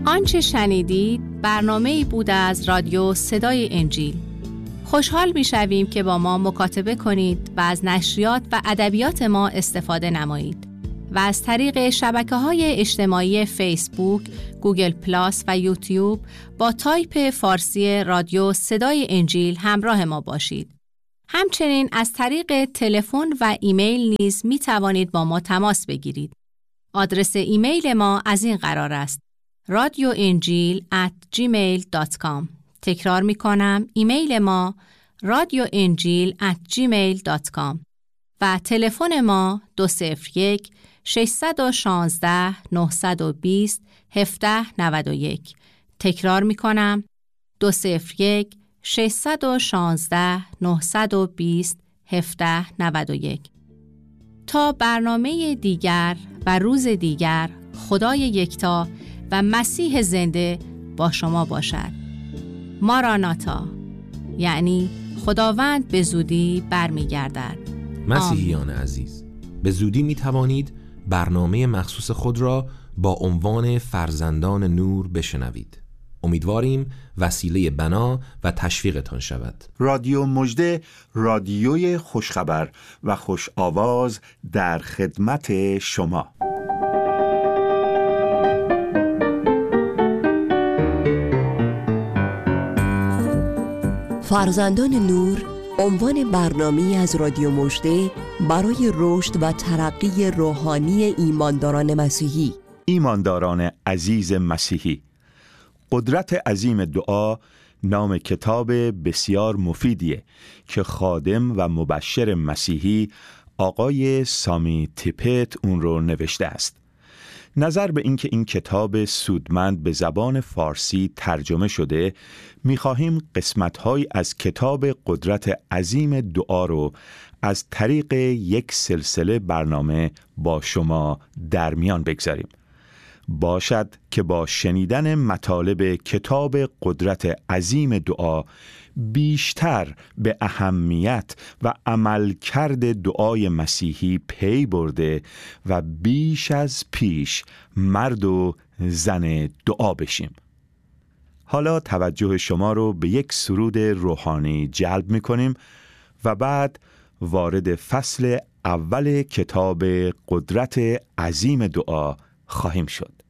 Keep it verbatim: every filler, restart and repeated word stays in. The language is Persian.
آنچه شنیدید برنامه‌ای بود از رادیو صدای انجیل. خوشحال می‌شویم که با ما مکاتبه کنید و از نشریات و ادبیات ما استفاده نمایید و از طریق شبکه‌های اجتماعی فیسبوک، گوگل پلاس و یوتیوب با تایپ فارسی رادیو صدای انجیل همراه ما باشید. همچنین از طریق تلفن و ایمیل نیز می توانید با ما تماس بگیرید. آدرس ایمیل ما از این قرار است: رادیو انجیل ات جیمیل دات کام. تکرار می کنم، ایمیل ما رادیو انجیل ات جیمیل دات کام و تلفن ما دو صفر یک ششصد و شانزده نهصد و بیست هفده نود و یک. تکرار می کنم، دو صفر یک ششصد و شانزده نهصد و بیست هفده نود و یک. تا برنامه دیگر و روز دیگر، خدای یکتا و مسیح زنده با شما باشد. ماراناتا، یعنی خداوند به زودی برمیگردد. مسیحیان عزیز، به زودی می توانید برنامه مخصوص خود را با عنوان فرزندان نور بشنوید. امیدواریم وسیله بنا و تشویقتان شود. رادیو مژده، رادیوی خوشخبر و خوش آواز در خدمت شما. فرزندان نور عنوان برنامه‌ای از رادیو مژده برای رشد و ترقی روحانی ایمانداران مسیحی. ایمانداران عزیز مسیحی، قدرت عظیم دعا نام کتاب بسیار مفیدیه که خادم و مبشر مسیحی آقای سامی تیپت اون رو نوشته است. نظر به اینکه این کتاب سودمند به زبان فارسی ترجمه شده، می‌خواهیم قسمت‌هایی از کتاب قدرت عظیم دعا رو از طریق یک سلسله برنامه با شما در میان بگذاریم. باشد که با شنیدن مطالب کتاب قدرت عظیم دعا بیشتر به اهمیت و عملکرد دعای مسیحی پی برده و بیش از پیش مرد و زن دعا بشیم. حالا توجه شما رو به یک سرود روحانی جلب می‌کنیم و بعد وارد فصل اول کتاب قدرت عظیم دعا خواهیم شد.